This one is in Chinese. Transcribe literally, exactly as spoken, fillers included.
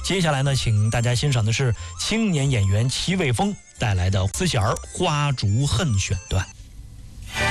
接下来呢，请大家欣赏的是青年演员齐卫峰带来的《思弦儿花烛恨》选段。